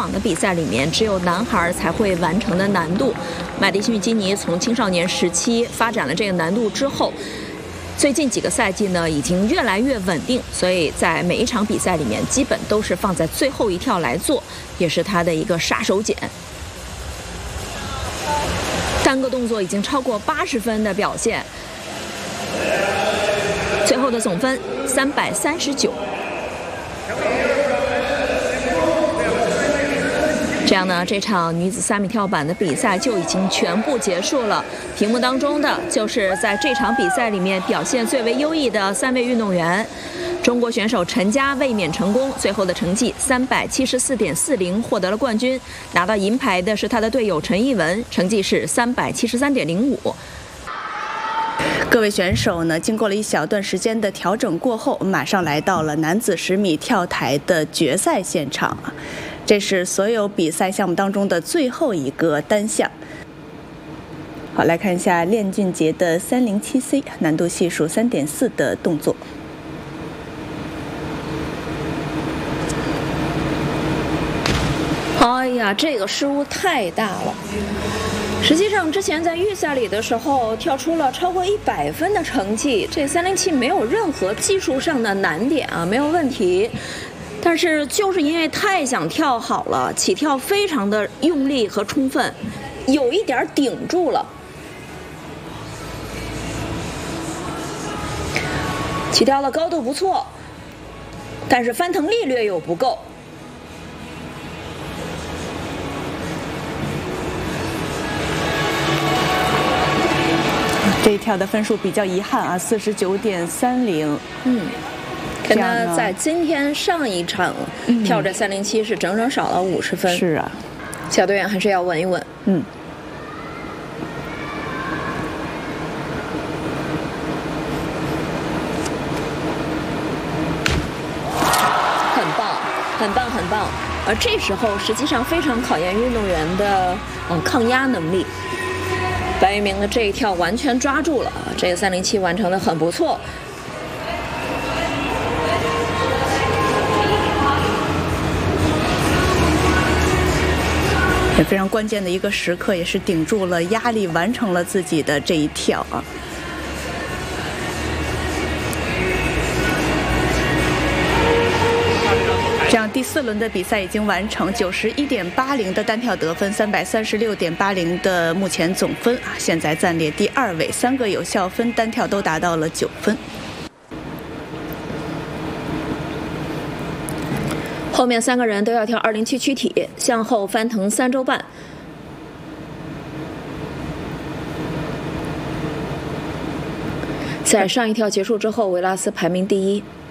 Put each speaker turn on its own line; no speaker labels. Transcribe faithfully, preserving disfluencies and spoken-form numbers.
往的比赛里面只有男孩才会完成的难度。麦迪逊基尼从青少年时期发展了这个难度之后，最近几个赛季呢已经越来越稳定，所以在每一场比赛里面基本都是放在最后一跳来做，也是他的一个杀手锏。单个动作已经超过八十分的表现，最后的总分三百三十九。这样呢，这场女子三米跳板的比赛就已经全部结束了。屏幕当中的就是在这场比赛里面表现最为优异的三位运动员。中国选手陈佳卫冕成功，最后的成绩三百七十四点四零获得了冠军。拿到银牌的是他的队友陈艺文，成绩是三百七十三点零五。
各位选手呢，经过了一小段时间的调整过后，马上来到了男子十米跳台的决赛现场啊。这是所有比赛项目当中的最后一个单项。好，来看一下练俊杰的三零七 C 难度系数三点四的动作。
哎呀，这个失误太大了。实际上，之前在预赛里的时候跳出了超过一百分的成绩，这三零七没有任何技术上的难点啊，没有问题。但是就是因为太想跳好了，起跳非常的用力和充分，有一点顶住了。起跳的高度不错，但是翻腾力略有不够。
这一跳的分数比较遗憾啊，四十九点三零。嗯。
跟他在今天上一场跳这三零七是整整少了五十分。
是啊，
小队员还是要稳一稳。
嗯。
很棒，很棒，很棒。而这时候实际上非常考验运动员的嗯抗压能力。白玉明的这一跳完全抓住了，这个三零七完成的很不错。
也非常关键的一个时刻，也是顶住了压力，完成了自己的这一跳啊。这样第四轮的比赛已经完成，九十一点八零的单跳得分，三百三十六点八零的目前总分啊，现在暂列第二位，三个有效分单跳都达到了九分。
后面三个人都要跳二零七躯体，向后翻腾三周半。在上一跳结束之后，维拉斯排名第一。